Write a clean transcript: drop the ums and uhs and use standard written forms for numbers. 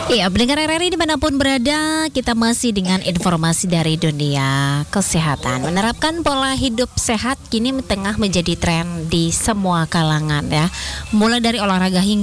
Iya, pendengar RRI dimanapun berada, kita masih dengan informasi dari dunia kesehatan. Menerapkan pola hidup sehat kini tengah menjadi tren di semua kalangan ya. Mulai dari olahraga hingga